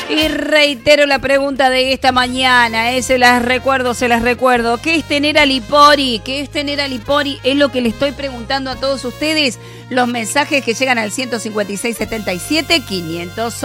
Y reitero la pregunta de esta mañana, se las recuerdo. ¿Qué es tener a Lipori? ¿Qué es tener a Lipori? Es lo que le estoy preguntando a todos ustedes. Los mensajes que llegan al 156 77 500.